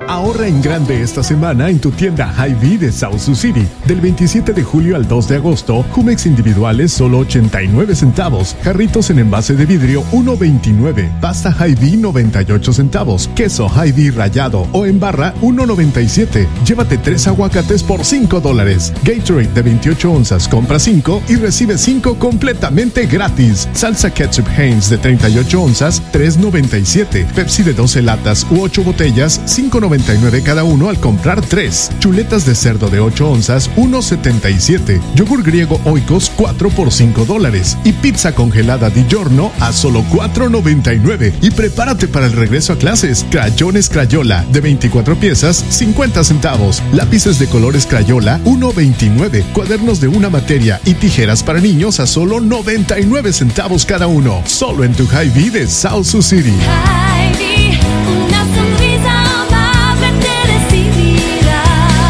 Ahorra en grande esta semana en tu tienda Hy-Vee de South Sioux City. Del 27 de julio al 2 de agosto, Jumex individuales solo 89 centavos. Jarritos en envase de vidrio 1.29. Pasta Hy-Vee 98 centavos. Queso Hy-Vee rallado o en barra 1.97. Llévate 3 aguacates por $5. Gatorade de 28 onzas, compra 5 y recibe 5 completamente gratis. Salsa ketchup Heinz de 38 onzas, $3.97. Pepsi de 12 latas u 8 botellas, $5.99 cada uno al comprar 3. Chuletas de cerdo de 8 onzas, $1.77. Yogur griego Oikos, 4 por $5. Y pizza congelada Di Giorno a solo $4.99. Y prepárate para el regreso a clases. Crayones Crayola de 24 piezas, 50 centavos. Lápices de colores Crayola, $1.29. Cuadernos de una materia y tijeras para niños a solo 99 centavos cada uno. Solo en tu Hy-Vee de South Sioux City. Hy-Vee, una sonrisa amable te recibirá.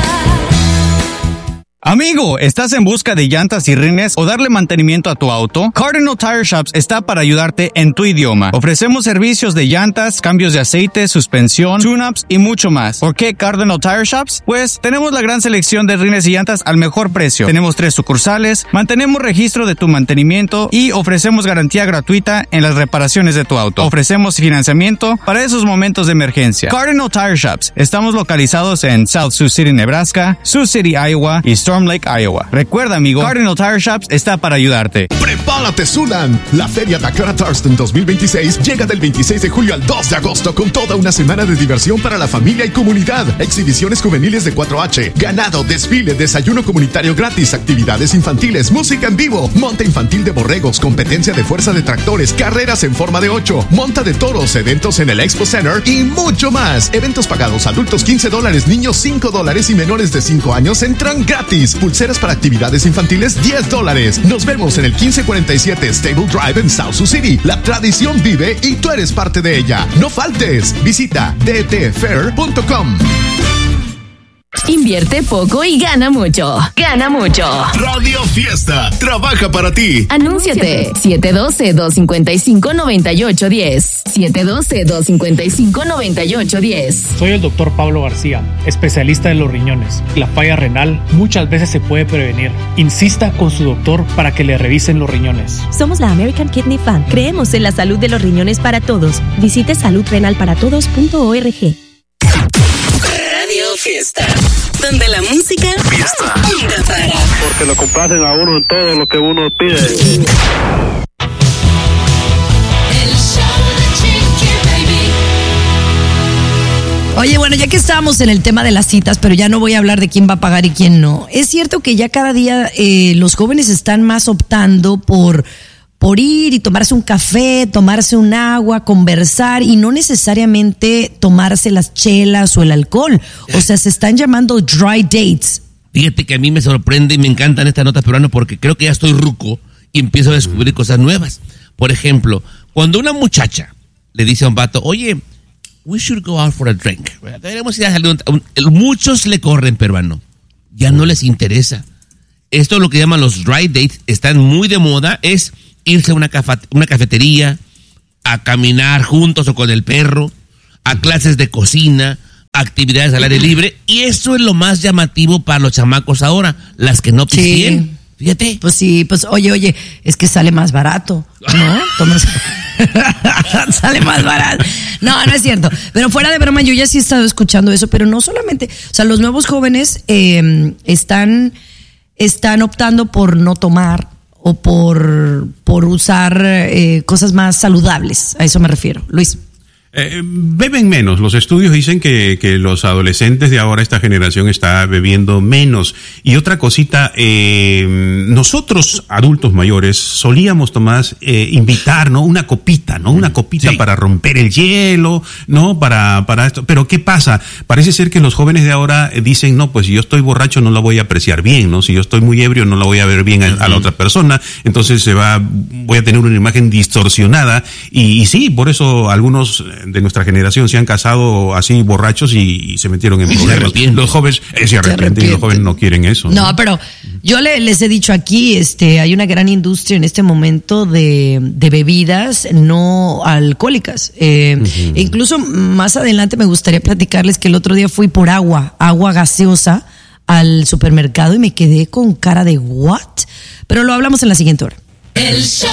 Amigo, ¿estás en busca de llantas y rines o darle mantenimiento a tu auto? Cardinal Tire Shops está para ayudarte en tu idioma. Ofrecemos servicios de llantas, cambios de aceite, suspensión, tune-ups y mucho más. ¿Por qué Cardinal Tire Shops? Pues tenemos la gran selección de rines y llantas al mejor precio. Tenemos 3 sucursales, mantenemos registro de tu mantenimiento y ofrecemos garantía gratuita en las reparaciones de tu auto. Ofrecemos financiamiento para esos momentos de emergencia. Cardinal Tire Shops. Estamos localizados en South Sioux City, Nebraska, Sioux City, Iowa y Storm Lake, Iowa. Recuerda, amigo, Cardinal Tire Shops está para ayudarte. ¡Prepárate, Zulan! La Feria Dakota Thurston 2026 llega del 26 de julio al 2 de agosto con toda una semana de diversión para la familia y comunidad. Exhibiciones juveniles de 4H, ganado, desfile, desayuno comunitario gratis, actividades infantiles, música en vivo, monta infantil de borregos, competencia de fuerza de tractores, carreras en forma de 8, monta de toros, eventos en el Expo Center y mucho más. Eventos pagados, adultos $15, niños $5 y menores de 5 años entran gratis. Pulseras para actividades infantiles $10. Nos vemos en el 1547 Stable Drive en South Sioux City. La tradición vive y tú eres parte de ella. No faltes. Visita dtfair.com. Invierte poco y gana mucho. Gana mucho. Radio Fiesta trabaja para ti. Anúnciate. 712-255-9810. 712-255-9810. Soy el doctor Pablo García, especialista en los riñones. La falla renal muchas veces se puede prevenir. Insista con su doctor para que le revisen los riñones. Somos la American Kidney Fund. Creemos en la salud de los riñones para todos. Visite saludrenalparatodos.org. Radio Fiesta, donde la música fiesta nunca para. Porque lo complacen a uno en todo lo que uno pide. El show de Chiqui Baby. Oye, bueno, ya que estábamos en el tema de las citas, pero ya no voy a hablar de quién va a pagar y quién no. Es cierto que ya cada día los jóvenes están más optando por ir y tomarse un café, tomarse un agua, conversar y no necesariamente tomarse las chelas o el alcohol. O sea, se están llamando dry dates. Fíjate que a mí me sorprende y me encantan estas notas peruanas porque creo que ya estoy ruco y empiezo a descubrir cosas nuevas. Por ejemplo, cuando una muchacha le dice a un vato, oye, we should go out for a drink. Deberíamos ir a salir muchos le corren, peruano. Ya no les interesa. Esto es lo que llaman los dry dates. Están muy de moda. Es irse a una cafetería, a caminar juntos o con el perro, a clases de cocina, actividades al aire libre. Y eso es lo más llamativo para los chamacos ahora, las que no piscien. Sí. Fíjate. Pues sí, pues oye, es que sale más barato, ¿no? Sale más barato. No es cierto. Pero fuera de broma, yo ya sí he estado escuchando eso, pero no solamente, o sea, los nuevos jóvenes están optando por no tomar o por usar cosas más saludables. A eso me refiero. Luis. Beben menos. Los estudios dicen que los adolescentes de ahora, esta generación, está bebiendo menos. Y otra cosita, nosotros, adultos mayores, solíamos, Tomás, invitar, ¿no? Una copita, ¿no? Una copita, sí, para romper el hielo, ¿no? Para esto. Pero ¿qué pasa? Parece ser que los jóvenes de ahora dicen, no, pues si yo estoy borracho no la voy a apreciar bien, ¿no? Si yo estoy muy ebrio no la voy a ver bien a la otra persona. Entonces voy a tener una imagen distorsionada. Y sí, por eso algunos de nuestra generación se han casado así borrachos y se metieron en problemas. Los jóvenes se arrepienten y los jóvenes no quieren eso. No, pero Yo les he dicho aquí, hay una gran industria en este momento de bebidas no alcohólicas. Incluso más adelante me gustaría platicarles que el otro día fui por agua gaseosa al supermercado y me quedé con cara de ¿what? Pero lo hablamos en la siguiente hora. El show